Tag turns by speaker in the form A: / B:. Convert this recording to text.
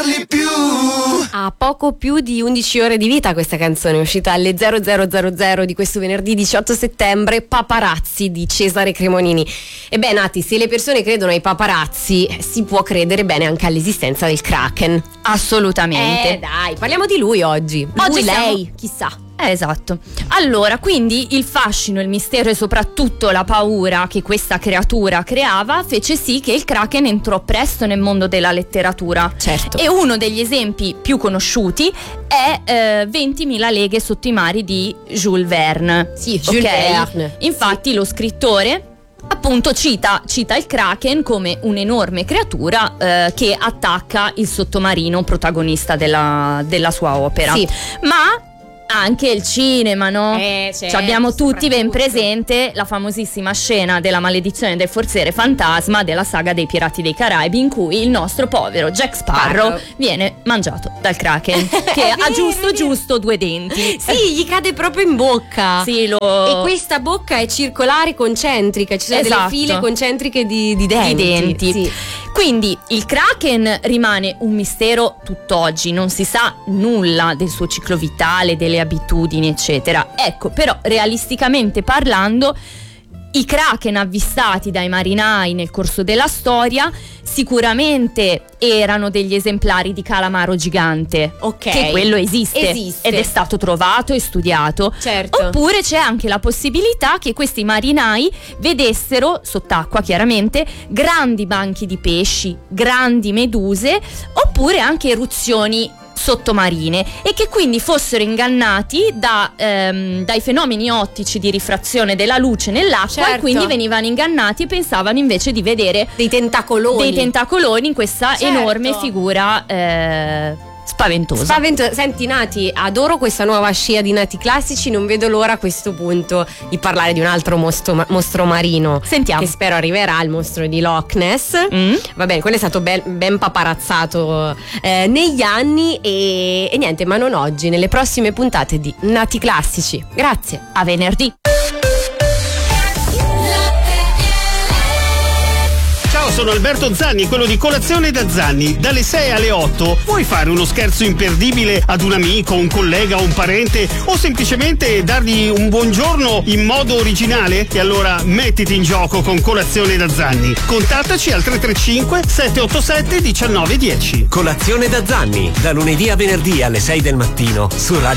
A: parli più.
B: Ha poco più di 11 ore di vita questa canzone, è uscita alle 00:00 di questo venerdì 18 settembre, Paparazzi di Cesare Cremonini. E beh, Nati, se le persone credono ai paparazzi, si può credere bene anche all'esistenza del Kraken.
C: Assolutamente.
B: Dai, parliamo di lui oggi.
C: Oggi
B: lei, chissà.
C: Esatto. Allora, quindi il fascino, il mistero e soprattutto la paura che questa creatura creava fece sì che il Kraken entrò presto nel mondo della letteratura.
B: Certo.
C: E uno degli esempi più conosciuti è 20.000 leghe sotto i mari di Jules Verne.
B: Sì, Jules Verne.
C: Infatti lo scrittore appunto cita il Kraken come un'enorme creatura che attacca il sottomarino protagonista della sua opera.
B: Sì.
C: Ma anche il cinema, no?
B: Certo,
C: Cioè abbiamo tutti ben
B: soprattutto.
C: presente la famosissima scena della maledizione del forziere fantasma della saga dei Pirati dei Caraibi, in cui il nostro povero Jack Sparrow viene mangiato dal Kraken che ha giusto 2 denti.
B: Sì, gli cade proprio in bocca.
C: Sì,
B: E questa bocca è circolare, concentrica, ci sono delle
C: Esatto.
B: file concentriche di denti. Sì.
C: Quindi il Kraken rimane un mistero tutt'oggi, non si sa nulla del suo ciclo vitale, delle abitudini, eccetera. Ecco, però realisticamente parlando, i Kraken avvistati dai marinai nel corso della storia sicuramente erano degli esemplari di calamaro gigante.
B: Ok.
C: Che quello esiste ed è stato trovato e studiato.
B: Certo.
C: Oppure c'è anche la possibilità che questi marinai vedessero, sott'acqua chiaramente, grandi banchi di pesci, grandi meduse, oppure anche eruzioni sottomarine, e che quindi fossero ingannati dai fenomeni ottici di rifrazione della luce nell'acqua.
B: Certo.
C: E quindi venivano ingannati e pensavano invece di vedere
B: Dei tentacoloni.
C: in questa
B: Certo.
C: enorme figura spaventosa.
B: Senti, Nati, adoro questa nuova scia di Nati classici, non vedo l'ora a questo punto di parlare di un altro mostro marino.
C: Sentiamo.
B: Che spero arriverà, il mostro di Loch Ness. Va bene, quello è stato ben paparazzato negli anni e niente, ma non oggi, nelle prossime puntate di Nati classici. Grazie.
C: A venerdì.
D: Ciao, sono Alberto Zanni, quello di Colazione da Zanni. Dalle 6 alle 8 vuoi fare uno scherzo imperdibile ad un amico, un collega, un parente o semplicemente dargli un buongiorno in modo originale? E allora mettiti in gioco con Colazione da Zanni. Contattaci al 335 787 1910.
E: Colazione da Zanni, da lunedì a venerdì alle 6 del mattino su Radio